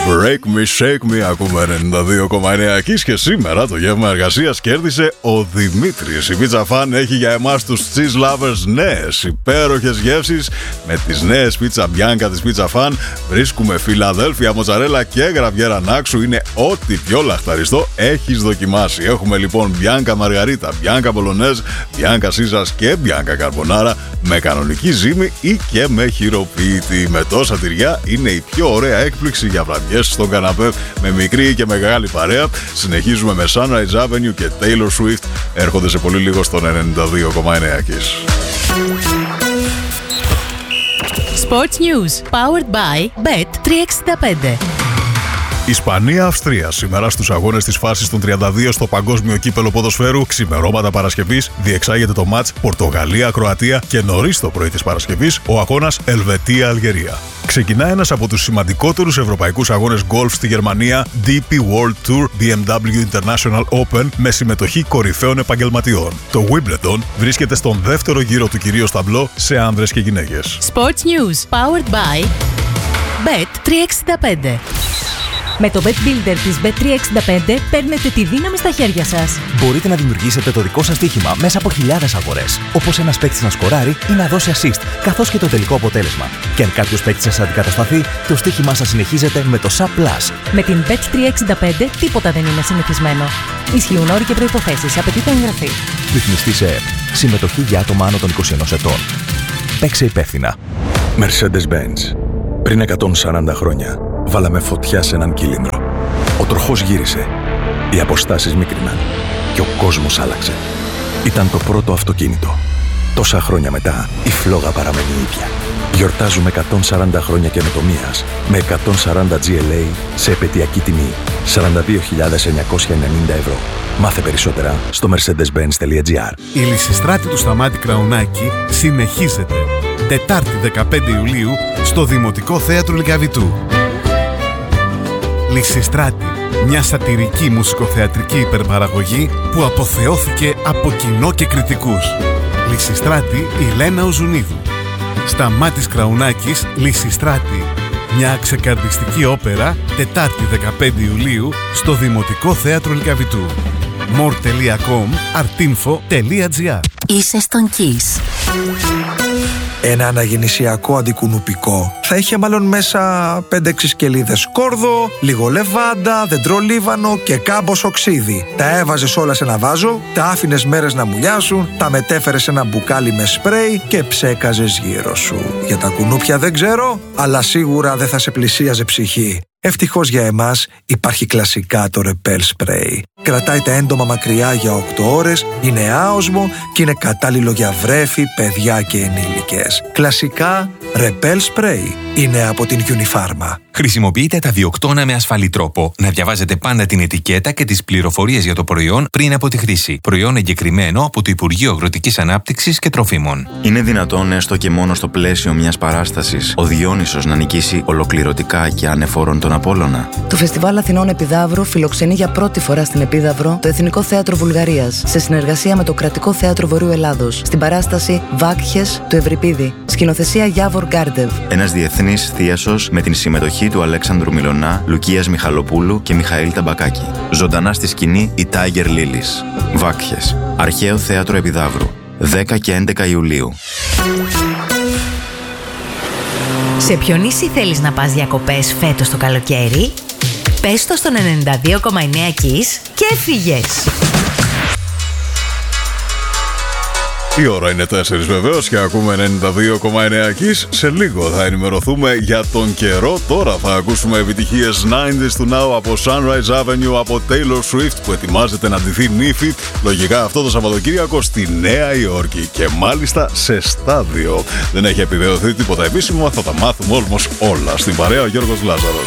Break me, shake me, ακούμε 92,9 Kiss και σήμερα το γεύμα εργασίας κέρδισε ο Δημήτρης. Η Pizza Fan έχει για εμάς τους cheese lovers νέες υπέροχες γεύσεις με τις νέες πίτσα Bianca της Pizza Fan. Βρίσκουμε Φιλαδέλφια, μοτσαρέλα και γραβιέρα Νάξου. Είναι ό,τι πιο λαχταριστό έχεις δοκιμάσει. Έχουμε λοιπόν Bianca Margarita, Bianca Bolognese, Bianca Caesar και Bianca Carbonara με κανονική ζύμη ή και με χειροποίητη. Με τόσα τυριά είναι η πιο ωραία έκπληξη για βραδιές στον καναπέ με μικρή και μεγάλη παρέα. Συνεχίζουμε με Sunrise Avenue και Taylor Swift. Έρχονται σε πολύ λίγο στον 92,9 Kiss. Sports News, powered by Bet365. Ισπανία-Αυστρία σήμερα στους αγώνες της φάσης των 32 στο Παγκόσμιο Κύπελλο Ποδοσφαίρου. Ξημερώματα Παρασκευής διεξάγεται το μάτς Πορτογαλία-Κροατία και νωρίς το πρωί της Παρασκευής ο αγώνας Ελβετία-Αλγερία. Ξεκινά ένας από τους σημαντικότερους ευρωπαϊκούς αγώνες γκολφ στη Γερμανία, DP World Tour BMW International Open, με συμμετοχή κορυφαίων επαγγελματιών. Το Wimbledon βρίσκεται στον δεύτερο γύρο του κυρίως ταμπλό σε άνδρες και γυναίκες. Sports News, powered by Bet365. Με το Bet Builder της Bet365 παίρνετε τη δύναμη στα χέρια σας. Μπορείτε να δημιουργήσετε το δικό σας στοίχημα μέσα από χιλιάδες αγορές. Όπως ένας παίκτης να σκοράρει ή να δώσει assist, καθώς και το τελικό αποτέλεσμα. Και αν κάποιος παίκτης σας αντικατασταθεί, το στοίχημά σας συνεχίζεται με το SAP+. Με την Bet365 τίποτα δεν είναι συνηθισμένο. Ισχύουν όροι και προϋποθέσεις. Απαιτείται εγγραφή. Ρυθμιστή σε ΕΕΠ. Συμμετοχή για άτομα άνω των 21 ετών. Παίξε υπεύθυνα. Mercedes-Benz. Πριν 140 χρόνια. Βάλαμε φωτιά σε έναν κύλινδρο. Ο τροχός γύρισε. Οι αποστάσεις μίκριναν. Και ο κόσμος άλλαξε. Ήταν το πρώτο αυτοκίνητο. Τόσα χρόνια μετά, η φλόγα παραμένει ίδια. Γιορτάζουμε 140 χρόνια καινοτομίας με 140 GLA σε επαιτειακή τιμή. 42.990 ευρώ. Μάθε περισσότερα στο mercedes-benz.gr. Η Λυσιστράτη του Σταμάτη Κραουνάκη συνεχίζεται. Τετάρτη 15 Ιουλίου στο Δημοτικό Θέατρο Λυκαβητού. Λυσιστράτη, μια σατιρική μουσικοθεατρική υπερπαραγωγή που αποθεώθηκε από κοινό και κριτικούς. Λυσιστράτη, η Λένα Οζουνίδου. Σταμάτης Κραουνάκης, Λυσιστράτη. Μια ξεκαρδιστική όπερα, Τετάρτη 15 Ιουλίου στο Δημοτικό Θέατρο Λυκαβητού. more.com, artinfo.gr. Είσαι στον Kiss. Ένα αναγεννησιακό αντικουνουπικό θα είχε μάλλον μέσα 5-6 σκελίδες σκόρδο, λίγο λεβάντα, δεντρολίβανο και κάμποσο ξύδι. Τα έβαζες όλα σε ένα βάζο, τα άφηνες μέρες να μουλιάσουν, τα μετέφερες σε ένα μπουκάλι με σπρέι και ψέκαζες γύρω σου. Για τα κουνούπια δεν ξέρω, αλλά σίγουρα δεν θα σε πλησίαζε ψυχή. Ευτυχώς για εμάς υπάρχει κλασικά το Repel Spray. Κρατάει τα έντομα μακριά για 8 ώρες, είναι άοσμο και είναι κατάλληλο για βρέφη, παιδιά και ενήλικες. Κλασικά Repel Spray είναι από την Unifarma. Χρησιμοποιείτε τα βιοκτώνα με ασφαλή τρόπο. Να διαβάζετε πάντα την ετικέτα και τις πληροφορίες για το προϊόν πριν από τη χρήση. Προϊόν εγκεκριμένο από το Υπουργείο Αγροτικής Ανάπτυξης και Τροφίμων. Είναι δυνατόν έστω και μόνο στο πλαίσιο μιας παράστασης ο Διόνυσος να νικήσει ολοκληρωτικά και ανεφόρον τον Απόλλωνα? Το Φεστιβάλ Αθηνών Επιδαύρου φιλοξενεί για πρώτη φορά στην Επίδαυρο το Εθνικό Θέατρο Βουλγαρίας σε συνεργασία με το Κρατικό Θέατρο Βορείου Ελλάδος στην παράσταση Βάκχες του Ευρυπίδη. Σκηνοθεσία Γιάβορ Γκάρντεβ. Ένας διεθνής θίασος με την συμμετοχή του Αλέξανδρου Μιλωνά, Λουκίας Μιχαλοπούλου και Μιχαήλ Ταμπακάκη. Ζωντανά στη σκηνή η Tiger Lilies. Βάκχες. Αρχαίο Θέατρο Επιδαύρου. 10 και 11 Ιουλίου. Σε ποιο νησί θέλεις να πας διακοπές φέτος το καλοκαίρι? Πες το στον 92,9 Kiss και έφυγες. Η ώρα είναι 4 βεβαίως και ακούμε 92,9 Kiss. Σε λίγο θα ενημερωθούμε για τον καιρό. Τώρα θα ακούσουμε επιτυχίες 90s του Now από Sunrise Avenue, από Taylor Swift που ετοιμάζεται να ντυθεί νύφη λογικά αυτό το Σαββατοκύριακο στη Νέα Υόρκη και μάλιστα σε στάδιο. Δεν έχει επιβεβαιωθεί τίποτα επίσημο, θα τα μάθουμε όμως όλα. Στην παρέα ο Γιώργος Λάζαρος.